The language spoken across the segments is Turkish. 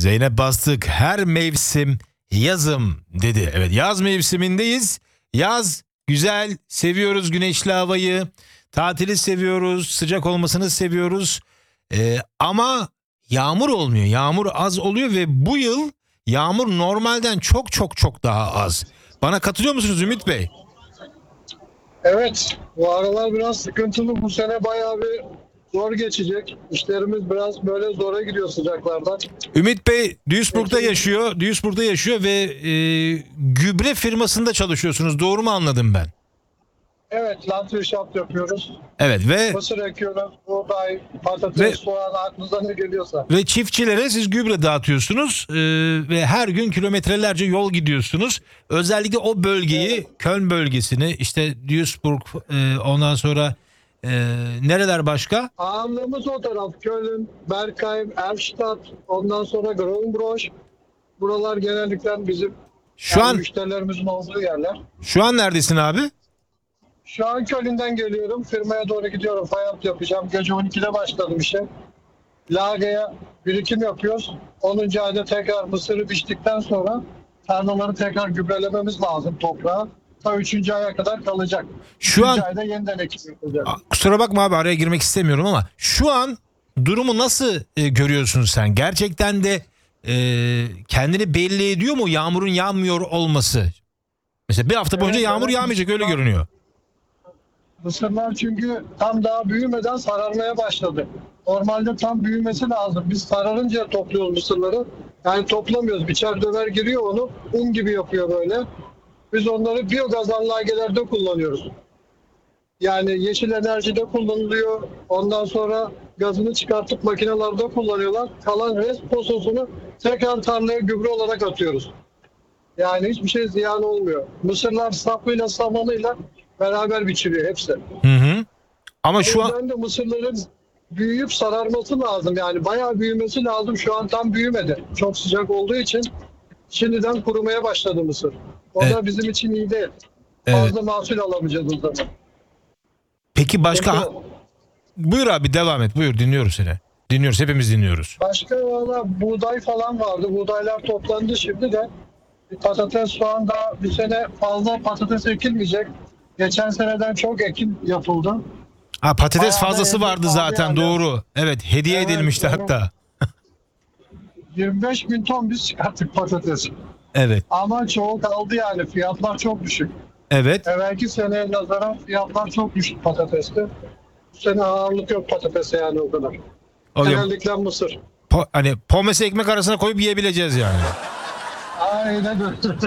Zeynep Bastık her mevsim yazım dedi. Evet, yaz mevsimindeyiz. Yaz güzel, seviyoruz güneşli havayı, tatili seviyoruz, sıcak olmasını seviyoruz. Ama yağmur olmuyor, yağmur az oluyor ve bu yıl yağmur normalden çok daha az. Bana katılıyor musunuz Ümit Bey? Evet, bu aralar biraz sıkıntılı. Bu sene bayağı bir zor geçecek. İşlerimiz biraz böyle zora gidiyor sıcaklardan. Ümit Bey Duisburg'da yaşıyor ve gübre firmasında çalışıyorsunuz. Doğru mu anladım ben? Evet, Landwirtschaft yapıyoruz. Evet ve Mısır ekiyoruz, buğday, patates, soğan, aklınıza ne geliyorsa. ve çiftçilere siz gübre dağıtıyorsunuz ve her gün kilometrelerce yol gidiyorsunuz. Özellikle o bölgeyi, Köln bölgesini, işte Duisburg, ondan sonra nereler başka? Ağırlığımız o taraf. Köln, Bergheim, Erstadt, ondan sonra Graubünden. Buralar genellikle bizim müşterilerimizin olduğu yerler. Şu an neredesin abi? Şu an Köln'den geliyorum. Firmaya doğru gidiyorum. Fayans yapacağım. Gece 12'de başladım işe. Lagaya birikim yapıyoruz. 10. ayda tekrar mısırı biçtikten sonra tarlaları tekrar gübrelememiz lazım toprağa. Ta 3. aya kadar kalacak. Şu an ayda yeniden ekim yapacak. kusura bakma abi, araya girmek istemiyorum ama şu an durumu nasıl görüyorsun sen? Gerçekten de kendini belli ediyor mu yağmurun yağmıyor olması? Mesela bir hafta boyunca yağmur yağmayacak, öyle görünüyor. Mısırlar çünkü tam daha büyümeden sararmaya başladı. Normalde tam büyümesi lazım. Biz sararınca topluyoruz mısırları. Yani toplamıyoruz. Biçer döver giriyor onu. Un gibi yapıyor böyle. Biz onları biyogaz anlagelerde kullanıyoruz. Yani yeşil enerjide kullanılıyor. Ondan sonra gazını çıkartıp makinelerde kullanıyorlar. Kalan rest pososunu tekrar tarlaya gübre olarak atıyoruz. Yani hiçbir şey ziyan olmuyor. Mısırlar sapıyla samanıyla beraber biçiliyor hepsi. Hı. Ama şu an Ben de mısırların büyüyüp sararması lazım. Yani bayağı büyümesi lazım. Şu an tam büyümedi. Çok sıcak olduğu için şimdiden kurumaya başladı mısır. O da bizim için iyi değil. Fazla mahsul alamayacağız o zaman. peki başka... Buyur abi, devam et. Buyur, dinliyoruz seni. Dinliyoruz, hepimiz dinliyoruz. Başka valla buğday falan vardı. Buğdaylar toplandı şimdi de. Patates, soğan da bir sene fazla patates ekilmeyecek. Geçen seneden çok ekim yapıldı. Patates Bayağı fazlası da vardı pahalı zaten, yani. doğru. Evet, hediye Evet, edilmişti evet. hatta. 25 bin ton biz çıkarttık patates. Evet. Ama çoğu kaldı yani. Fiyatlar çok düşük. Evet. Evvelki seneye nazaran fiyatlar çok düşük patateste. Bu sene ağırlık yok patatese yani o kadar. Genellikle mısır. Hani pomesi ekmek arasına koyup yiyebileceğiz yani. Aynen öyle.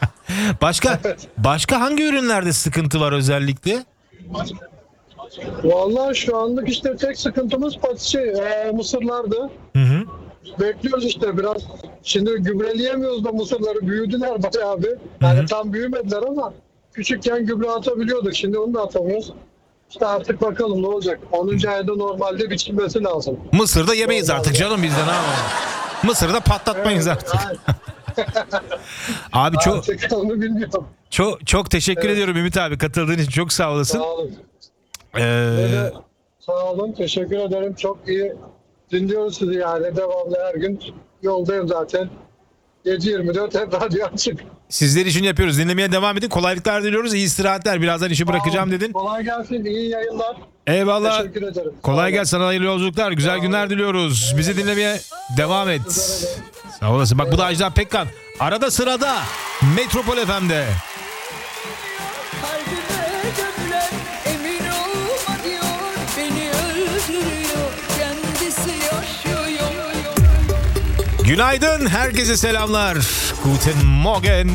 Başka hangi ürünlerde sıkıntı var özellikle? Vallahi şu anlık işte tek sıkıntımız mısırlardı. Hı. Bekliyoruz işte biraz. Şimdi gübreleyemiyoruz da mısırları. Büyüdüler bayağı bir. Yani tam büyümediler ama küçükken gübre atabiliyorduk. Şimdi onu da atamıyoruz. İşte artık bakalım ne olacak. 10. ayda normalde biçilmesi lazım. Mısır'da yemeyiz artık canım, bizden ha. Mısır'da patlatmayız artık. Abi Artık onu bilmiyorum. çok teşekkür ediyorum Ümit abi, katıldığın için çok sağ olasın. Sağ olun. Sağ olun. Teşekkür ederim. Çok iyi dinliyoruz sizi yani. Devamlı her gün yoldayım zaten. 7/24 hep radyo açık. Sizler için yapıyoruz. Dinlemeye devam edin. Kolaylıklar diliyoruz. İyi istirahatler. Birazdan işi bırakacağım dedin. Kolay gelsin. İyi yayınlar. Eyvallah. Teşekkür ederim. Kolay gelsin. Sana hayırlı yolculuklar. Güzel günler diliyoruz. Bizi dinlemeye devam et. Sağ olasın. Bak, bu da Ajda Pekkan. Arada sırada Metropol FM'de. Kalbime gömülen emin olma diyor, beni öldürüyor, kendisi yaşıyor. Günaydın. Herkese selamlar. Guten Morgen.